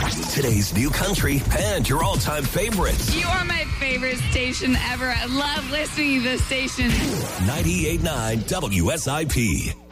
Today's new country and your all-time favorites. You are my favorite station ever. I love listening to this station. 98.9 WSIP.